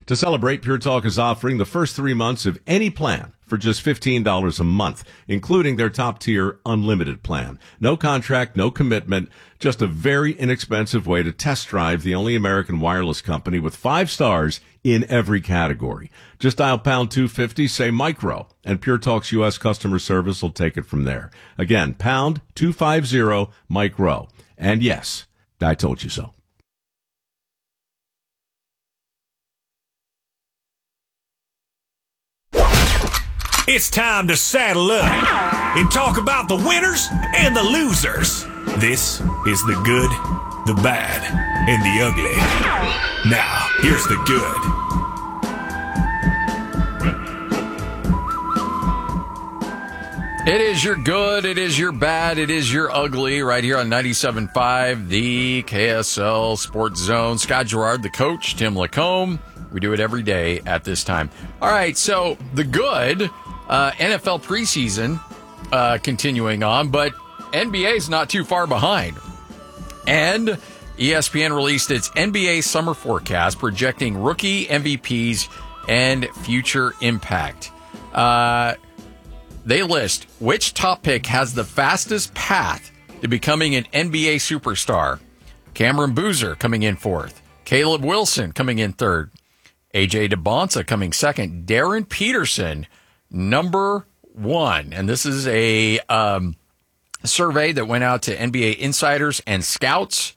To celebrate, Pure Talk is offering the first 3 months of any plan for just $15 a month, including their top-tier unlimited plan. No contract, no commitment, just a very inexpensive way to test drive the only American wireless company with 5 stars in every category. Just dial pound 250, say micro, and Pure Talk's U.S. customer service will take it from there. Again, pound 250 micro. And yes, I told you so. It's time to saddle up and talk about the winners and the losers. This is the good, the bad, and the ugly. Now, here's the good. It is your good, it is your bad, it is your ugly, right here on 97.5, the KSL Sports Zone. Scott Gerard, the coach, Tim Lacombe. We do it every day at this time. All right, so the good... NFL preseason continuing on, but NBA is not too far behind. And ESPN released its NBA summer forecast projecting rookie MVPs and future impact. They list which top pick has the fastest path to becoming an NBA superstar. Cameron Boozer coming in fourth. Caleb Wilson coming in third. AJ DeBonsa coming second. Darren Peterson number one. And this is a survey that went out to NBA insiders and scouts.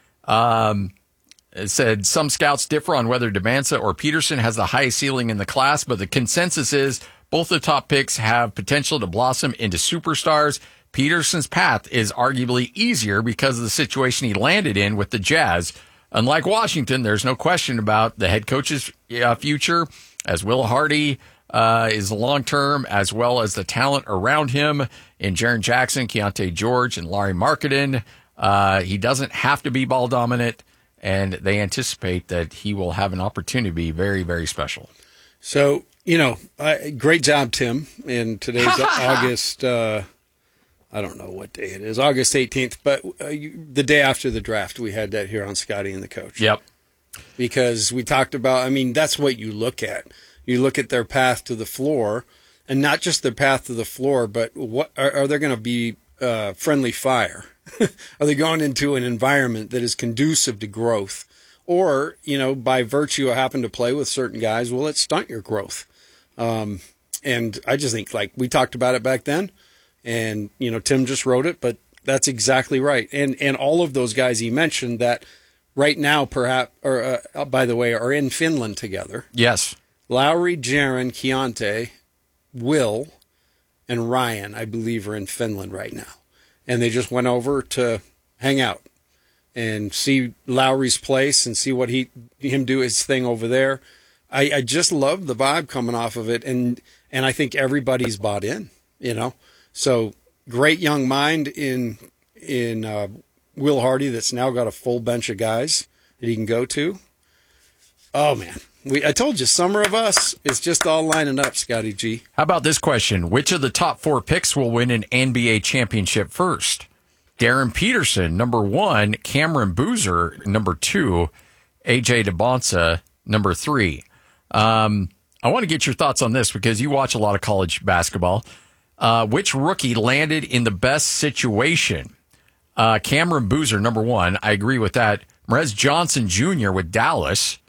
It said some scouts differ on whether DeBonsa or Peterson has the highest ceiling in the class, but the consensus is both the top picks have potential to blossom into superstars. Peterson's path is arguably easier because of the situation he landed in with the Jazz. Unlike Washington, there's no question about the head coach's future, as Will Hardy is long-term, as well as the talent around him in Jaren Jackson, Keontae George, and Lauri Markkanen. He doesn't have to be ball dominant, and they anticipate that he will have an opportunity to be very, very special. So, great job, Tim. And today's August, I don't know what day it is, August 18th, but the day after the draft, we had that here on Scotty and the Coach. Yep. Because we talked about, that's what you look at. You look at their path to the floor, and not just their path to the floor, but what are they going to be friendly fire? Are they going into an environment that is conducive to growth? Or, by virtue of having to play with certain guys, will it stunt your growth? And I just think, like, we talked about it back then, and, Tim just wrote it, but that's exactly right. And all of those guys he mentioned that right now, perhaps, or by the way, are in Finland together. Yes. Lauri, Jaren, Keontae, Will, and Ryan, I believe, are in Finland right now. And they just went over to hang out and see Lowry's place and see what him do his thing over there. I just love the vibe coming off of it, and I think everybody's bought in, So great young mind in Will Hardy that's now got a full bench of guys that he can go to. Oh, man. I told you, summer of us is just all lining up, Scotty G. How about this question? Which of the top 4 picks will win an NBA championship first? Darren Peterson, number 1. Cameron Boozer, number 2. AJ DeBonsa, number 3. I want to get your thoughts on this because you watch a lot of college basketball. Which rookie landed in the best situation? Cameron Boozer, number 1. I agree with that. Merez Johnson Jr. with Dallas.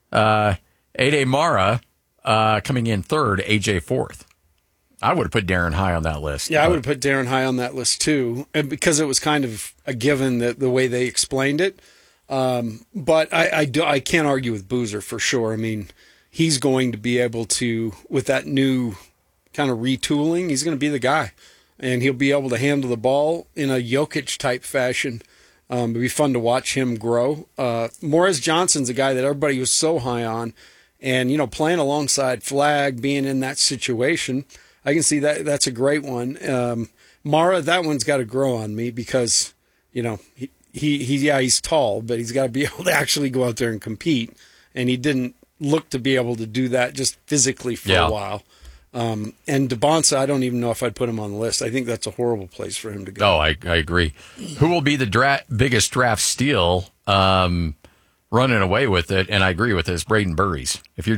Ade Mara coming in third, AJ fourth. I would have put Darren high on that list. Yeah, I would have put Darren high on that list too, because it was kind of a given that the way they explained it. But I can't argue with Boozer for sure. He's going to be able to, with that new kind of retooling, he's going to be the guy. And he'll be able to handle the ball in a Jokic-type fashion. It'll be fun to watch him grow. Morris Johnson's a guy that everybody was so high on. And, playing alongside Flag, being in that situation, I can see that that's a great one. Mara, that one's got to grow on me because, he's tall, but he's got to be able to actually go out there and compete. And he didn't look to be able to do that just physically for a while. And DeBonsa, I don't even know if I'd put him on the list. I think that's a horrible place for him to go. Oh, I agree. Who will be the biggest draft steal running away with it? And I agree with this, Braden Burries. If you're